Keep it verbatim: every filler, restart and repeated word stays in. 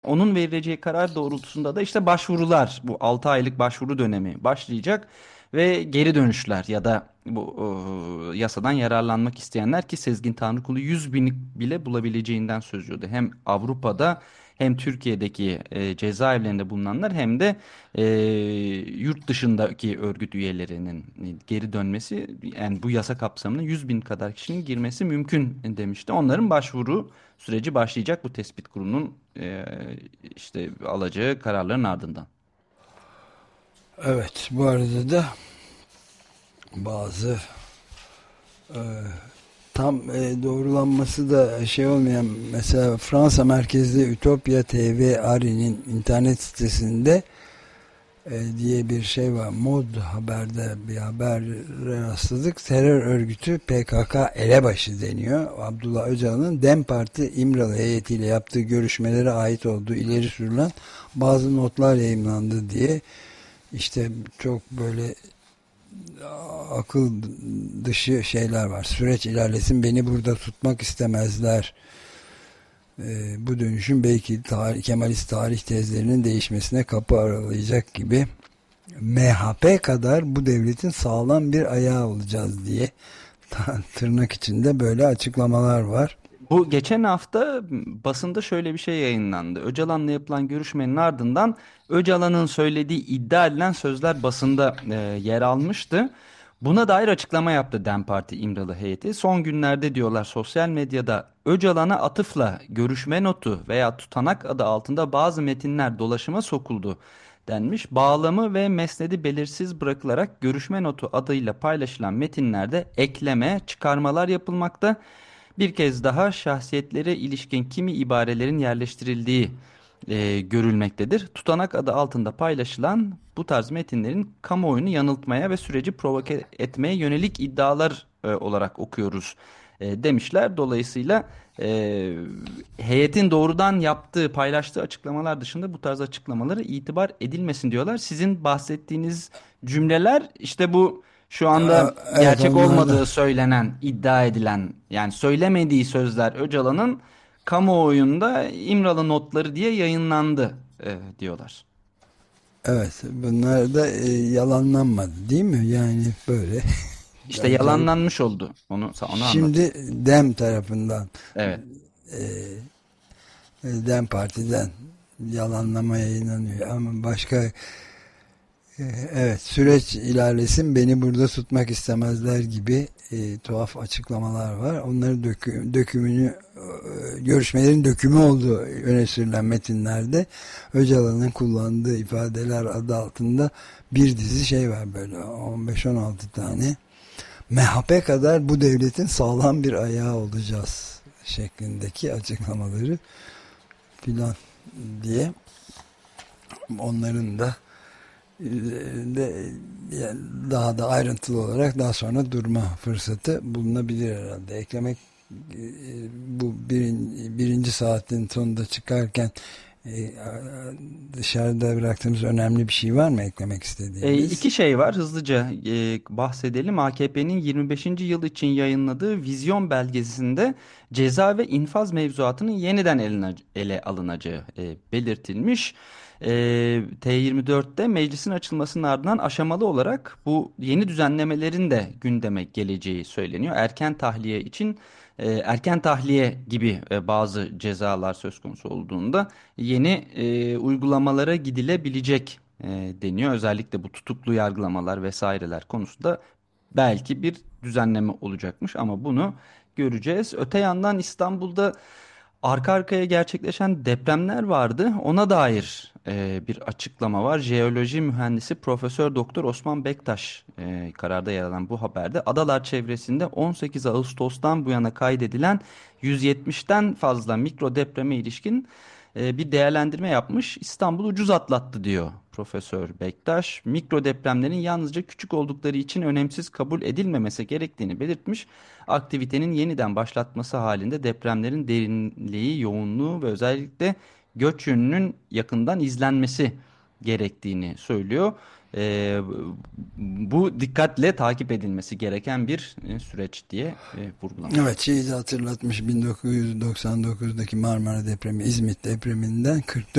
Onun vereceği karar doğrultusunda da işte başvurular, bu altı aylık başvuru dönemi başlayacak ve geri dönüşler ya da bu e, yasadan yararlanmak isteyenler, ki Sezgin Tanrıkulu yüz bin bile bulabileceğinden söz ediyordu. Hem Avrupa'da hem Türkiye'deki e, cezaevlerinde bulunanlar hem de e, yurt dışındaki örgüt üyelerinin geri dönmesi, yani bu yasa kapsamına yüz bin kadar kişinin girmesi mümkün demişti. Onların başvuru süreci başlayacak bu tespit kurulunun e, işte alacağı kararların ardından. Evet, bu arada da bazı e, tam e, doğrulanması da şey olmayan, mesela Fransa merkezli Ütopya T V Ari'nin internet sitesinde e, diye bir şey var. Mod Haber'de bir haber rastladık. Terör örgütü P K K elebaşı deniyor. Abdullah Öcalan'ın DEM Parti İmralı heyetiyle yaptığı görüşmelere ait olduğu ileri sürülen bazı notlar yayımlandı diye, işte çok böyle akıl dışı şeyler var. Süreç ilerlesin, beni burada tutmak istemezler. Ee, bu dönüşüm belki tarih, Kemalist tarih tezlerinin değişmesine kapı aralayacak gibi, M H P kadar bu devletin sağlam bir ayağı olacağız diye tırnak içinde böyle açıklamalar var. Bu geçen hafta basında şöyle bir şey yayınlandı. Öcalan'la yapılan görüşmenin ardından Öcalan'ın söylediği iddia edilen sözler basında e, yer almıştı. Buna dair açıklama yaptı DEM Parti İmralı heyeti. Son günlerde diyorlar sosyal medyada Öcalan'a atıfla görüşme notu veya tutanak adı altında bazı metinler dolaşıma sokuldu denmiş. Bağlamı ve mesnedi belirsiz bırakılarak görüşme notu adıyla paylaşılan metinlerde ekleme, çıkarmalar yapılmakta. Bir kez daha şahsiyetlere ilişkin kimi ibarelerin yerleştirildiği e, görülmektedir. Tutanak adı altında paylaşılan bu tarz metinlerin kamuoyunu yanıltmaya ve süreci provoke etmeye yönelik iddialar e, olarak okuyoruz e, demişler. Dolayısıyla e, heyetin doğrudan yaptığı, paylaştığı açıklamalar dışında bu tarz açıklamalara itibar edilmesin diyorlar. Sizin bahsettiğiniz cümleler işte bu şu anda Evet, gerçek onlarda olmadığı söylenen, iddia edilen, yani söylemediği sözler Öcalan'ın kamuoyunda İmralı notları diye yayınlandı e, diyorlar. evet, bunlar da e, yalanlanmadı değil mi? Yani böyle İşte acayip. yalanlanmış oldu. Onu onu Şimdi anlatıyor. DEM tarafından, Evet. e, DEM Parti'den yalanlama yayınlanıyor ama başka. Evet, süreç ilerlesin, beni burada tutmak istemezler gibi e, tuhaf açıklamalar var. Onların dökü, dökümünü e, görüşmelerin dökümü olduğu öne sürülen metinlerde Öcalan'ın kullandığı ifadeler adı altında bir dizi şey var, böyle on beş on altı tane. M H P kadar bu devletin sağlam bir ayağı olacağız şeklindeki açıklamaları filan diye, onların da de yani daha da ayrıntılı olarak daha sonra durma fırsatı bulunabilir herhalde. Eklemek e, bu birin, birinci saatin sonunda çıkarken e, dışarıda bıraktığımız önemli bir şey var mı eklemek E, istediğimiz? iki şey var, hızlıca e, bahsedelim. A K P'nin yirmi beşinci yıl için yayınladığı vizyon belgesinde ceza ve infaz mevzuatının yeniden eline, ele alınacağı e, belirtilmiş. E, T yirmi dörtte meclisin açılmasının ardından aşamalı olarak bu yeni düzenlemelerin de gündeme geleceği söyleniyor. Erken tahliye için e, erken tahliye gibi e, bazı cezalar söz konusu olduğunda yeni e, uygulamalara gidilebilecek e, deniyor. Özellikle bu tutuklu yargılamalar vesaireler konusunda belki bir düzenleme olacakmış ama bunu göreceğiz. Öte yandan İstanbul'da arka arkaya gerçekleşen depremler vardı. Ona dair e, bir açıklama var. Jeoloji mühendisi Profesör Doktor Osman Bektaş e, kararda yer alan bu haberde adalar çevresinde on sekiz Ağustos'tan bu yana kaydedilen yüz yetmişten fazla mikro depreme ilişkin e, bir değerlendirme yapmış. İstanbul ucuz atlattı diyor Profesör Bektaş. Mikro depremlerin yalnızca küçük oldukları için önemsiz kabul edilmemesi gerektiğini belirtmiş. Aktivitenin yeniden başlatması halinde depremlerin derinliği, yoğunluğu ve özellikle göç yönünün yakından izlenmesi gerektiğini söylüyor. E, Bu dikkatle takip edilmesi gereken bir e, süreç diye e, vurgulamış. Evet, şeyi de hatırlatmış, bin dokuz yüz doksan dokuzdaki Marmara depremi, İzmit depreminden kırk